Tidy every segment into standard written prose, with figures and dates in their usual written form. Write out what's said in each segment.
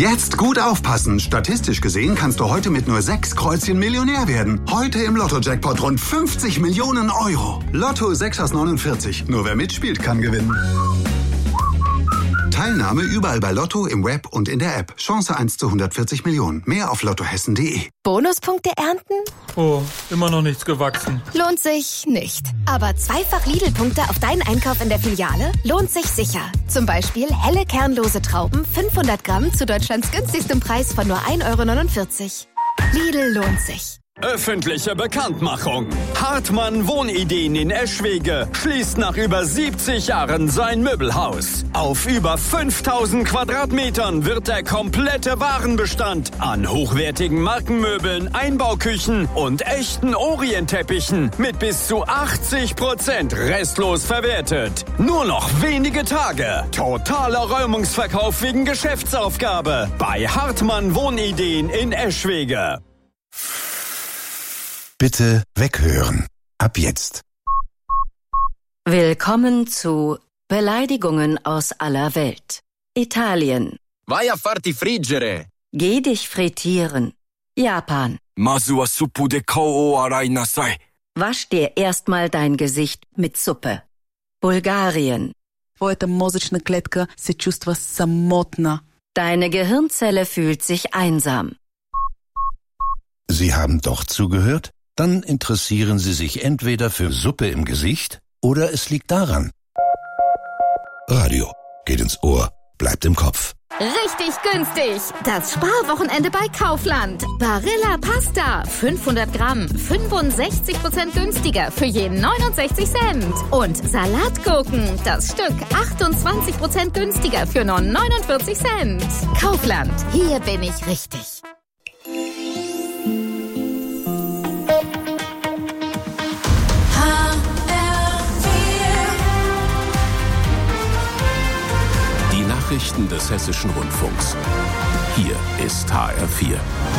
Jetzt gut aufpassen. Statistisch gesehen kannst du heute mit nur 6 Kreuzchen Millionär werden. Heute im Lotto-Jackpot rund 50 Millionen Euro. Lotto 6 aus 49. Nur wer mitspielt, kann gewinnen. Teilnahme überall bei Lotto, im Web und in der App. Chance 1 zu 140 Millionen. Mehr auf lottohessen.de. Bonuspunkte ernten? Oh, immer noch nichts gewachsen. Lohnt sich nicht. Aber zweifach Lidl-Punkte auf deinen Einkauf in der Filiale lohnt sich sicher. Zum Beispiel helle kernlose Trauben 500 Gramm zu Deutschlands günstigstem Preis von nur 1,49 €. Lidl lohnt sich. Öffentliche Bekanntmachung. Hartmann Wohnideen in Eschwege schließt nach über 70 Jahren sein Möbelhaus. Auf über 5000 Quadratmetern wird der komplette Warenbestand an hochwertigen Markenmöbeln, Einbauküchen und echten Orientteppichen mit bis zu 80% restlos verwertet. Nur noch wenige Tage. Totaler Räumungsverkauf wegen Geschäftsaufgabe bei Hartmann Wohnideen in Eschwege. Bitte weghören. Ab jetzt. Willkommen zu Beleidigungen aus aller Welt. Italien. Vai a farti friggere. Geh dich frittieren. Japan. Masu wa suppu de kou o arai nasai. Wasch dir erstmal dein Gesicht mit Suppe. Bulgarien. Твоята мозъчна клетка се чувства самотна. Deine Gehirnzelle fühlt sich einsam. Sie haben doch zugehört? Dann interessieren Sie sich entweder für Suppe im Gesicht oder es liegt daran. Radio geht ins Ohr, bleibt im Kopf. Richtig günstig. Das Sparwochenende bei Kaufland. Barilla Pasta. 500 Gramm. 65% günstiger für je 69 Cent. Und Salatgurken. Das Stück 28% günstiger für nur 49 Cent. Kaufland. Hier bin ich richtig. Nachrichten des Hessischen Rundfunks. Hier ist HR4.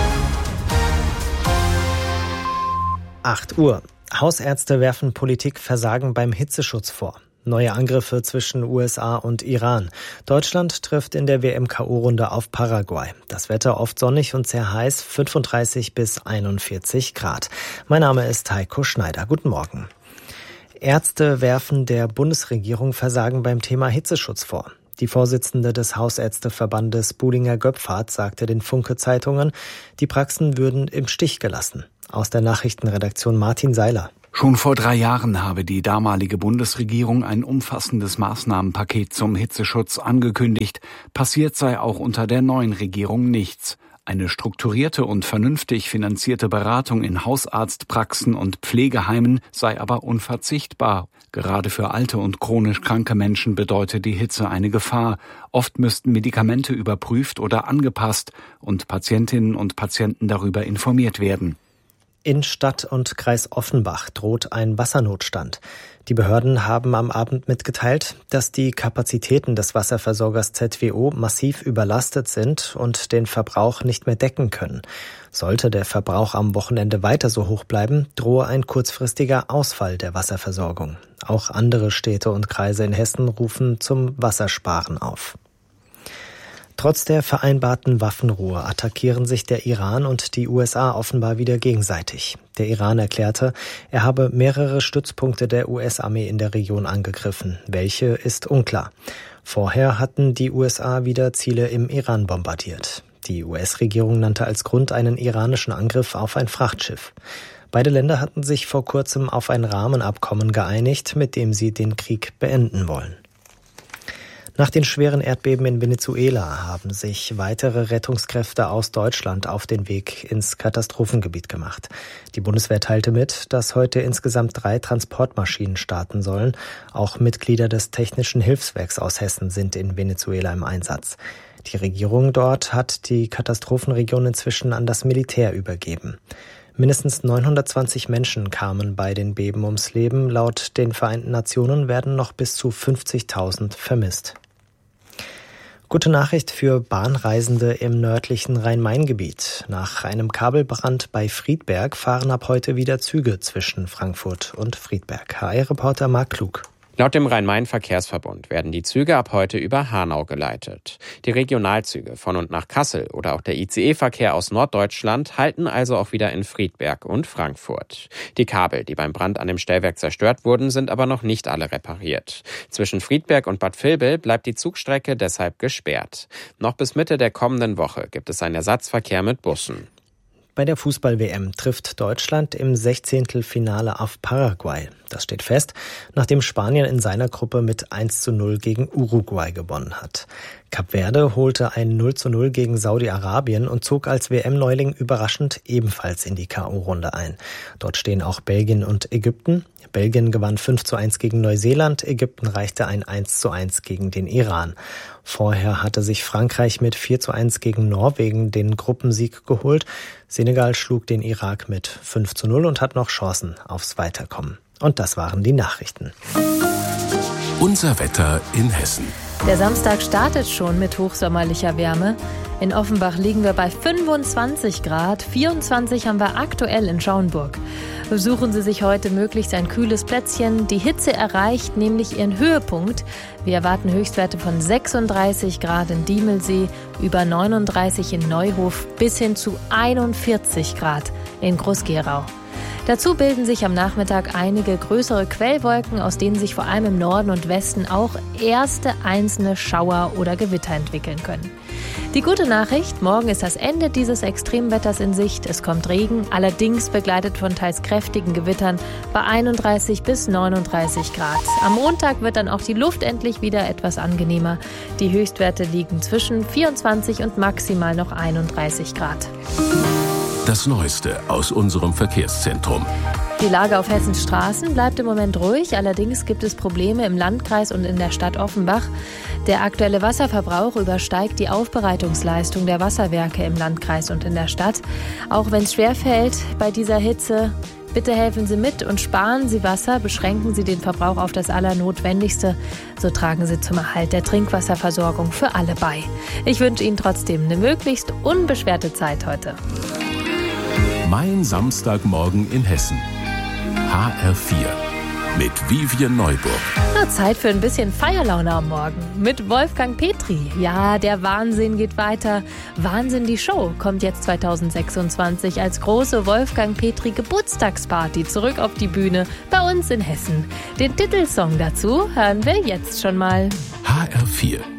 8 Uhr. Hausärzte werfen Politikversagen beim Hitzeschutz vor. Neue Angriffe zwischen USA und Iran. Deutschland trifft in der WM-KO-Runde auf Paraguay. Das Wetter oft sonnig und sehr heiß, 35 bis 41 Grad. Mein Name ist Heiko Schneider. Guten Morgen. Ärzte werfen der Bundesregierung Versagen beim Thema Hitzeschutz vor. Die Vorsitzende des Hausärzteverbandes Buhlinger-Göpfert sagte den Funke-Zeitungen, die Praxen würden im Stich gelassen. Aus der Nachrichtenredaktion Martin Seiler. Schon vor 3 Jahren habe die damalige Bundesregierung ein umfassendes Maßnahmenpaket zum Hitzeschutz angekündigt. Passiert sei auch unter der neuen Regierung nichts. Eine strukturierte und vernünftig finanzierte Beratung in Hausarztpraxen und Pflegeheimen sei aber unverzichtbar. Gerade für alte und chronisch kranke Menschen bedeutet die Hitze eine Gefahr. Oft müssten Medikamente überprüft oder angepasst und Patientinnen und Patienten darüber informiert werden. In Stadt und Kreis Offenbach droht ein Wassernotstand. Die Behörden haben am Abend mitgeteilt, dass die Kapazitäten des Wasserversorgers ZWO massiv überlastet sind und den Verbrauch nicht mehr decken können. Sollte der Verbrauch am Wochenende weiter so hoch bleiben, drohe ein kurzfristiger Ausfall der Wasserversorgung. Auch andere Städte und Kreise in Hessen rufen zum Wassersparen auf. Trotz der vereinbarten Waffenruhe attackieren sich der Iran und die USA offenbar wieder gegenseitig. Der Iran erklärte, er habe mehrere Stützpunkte der US-Armee in der Region angegriffen. Welche ist unklar. Vorher hatten die USA wieder Ziele im Iran bombardiert. Die US-Regierung nannte als Grund einen iranischen Angriff auf ein Frachtschiff. Beide Länder hatten sich vor kurzem auf ein Rahmenabkommen geeinigt, mit dem sie den Krieg beenden wollen. Nach den schweren Erdbeben in Venezuela haben sich weitere Rettungskräfte aus Deutschland auf den Weg ins Katastrophengebiet gemacht. Die Bundeswehr teilte mit, dass heute insgesamt 3 Transportmaschinen starten sollen. Auch Mitglieder des Technischen Hilfswerks aus Hessen sind in Venezuela im Einsatz. Die Regierung dort hat die Katastrophenregion inzwischen an das Militär übergeben. Mindestens 920 Menschen kamen bei den Beben ums Leben. Laut den Vereinten Nationen werden noch bis zu 50.000 vermisst. Gute Nachricht für Bahnreisende im nördlichen Rhein-Main-Gebiet. Nach einem Kabelbrand bei Friedberg fahren ab heute wieder Züge zwischen Frankfurt und Friedberg. HR-Reporter Marc Klug. Laut dem Rhein-Main-Verkehrsverbund werden die Züge ab heute über Hanau geleitet. Die Regionalzüge von und nach Kassel oder auch der ICE-Verkehr aus Norddeutschland halten also auch wieder in Friedberg und Frankfurt. Die Kabel, die beim Brand an dem Stellwerk zerstört wurden, sind aber noch nicht alle repariert. Zwischen Friedberg und Bad Vilbel bleibt die Zugstrecke deshalb gesperrt. Noch bis Mitte der kommenden Woche gibt es einen Ersatzverkehr mit Bussen. Bei der Fußball-WM trifft Deutschland im 16. auf Paraguay. Das steht fest, nachdem Spanien in seiner Gruppe mit 1:0 gegen Uruguay gewonnen hat. Kap Verde holte ein 0:0 gegen Saudi-Arabien und zog als WM-Neuling überraschend ebenfalls in die K.O.-Runde ein. Dort stehen auch Belgien und Ägypten. Belgien gewann 5:1 gegen Neuseeland, Ägypten reichte ein 1:1 gegen den Iran. Vorher hatte sich Frankreich mit 4:1 gegen Norwegen den Gruppensieg geholt. Senegal schlug den Irak mit 5:0 und hat noch Chancen aufs Weiterkommen. Und das waren die Nachrichten. Unser Wetter in Hessen. Der Samstag startet schon mit hochsommerlicher Wärme. In Offenbach liegen wir bei 25 Grad, 24 haben wir aktuell in Schauenburg. Suchen Sie sich heute möglichst ein kühles Plätzchen. Die Hitze erreicht nämlich ihren Höhepunkt. Wir erwarten Höchstwerte von 36 Grad in Diemelsee, über 39 in Neuhof bis hin zu 41 Grad in Groß-Gerau. Dazu bilden sich am Nachmittag einige größere Quellwolken, aus denen sich vor allem im Norden und Westen auch erste einzelne Schauer oder Gewitter entwickeln können. Die gute Nachricht, morgen ist das Ende dieses Extremwetters in Sicht. Es kommt Regen, allerdings begleitet von teils kräftigen Gewittern bei 31 bis 39 Grad. Am Montag wird dann auch die Luft endlich wieder etwas angenehmer. Die Höchstwerte liegen zwischen 24 und maximal noch 31 Grad. Das Neueste aus unserem Verkehrszentrum. Die Lage auf Hessens Straßen bleibt im Moment ruhig, allerdings gibt es Probleme im Landkreis und in der Stadt Offenbach. Der aktuelle Wasserverbrauch übersteigt die Aufbereitungsleistung der Wasserwerke im Landkreis und in der Stadt. Auch wenn es schwerfällt bei dieser Hitze, bitte helfen Sie mit und sparen Sie Wasser, beschränken Sie den Verbrauch auf das Allernotwendigste. So tragen Sie zum Erhalt der Trinkwasserversorgung für alle bei. Ich wünsche Ihnen trotzdem eine möglichst unbeschwerte Zeit heute. Mein Samstagmorgen in Hessen. HR4 mit Vivian Neuburg. Zeit für ein bisschen Feierlaune am Morgen mit Wolfgang Petri. Ja, der Wahnsinn geht weiter. Wahnsinn, die Show kommt jetzt 2026 als große Wolfgang Petri Geburtstagsparty zurück auf die Bühne bei uns in Hessen. Den Titelsong dazu hören wir jetzt schon mal. HR4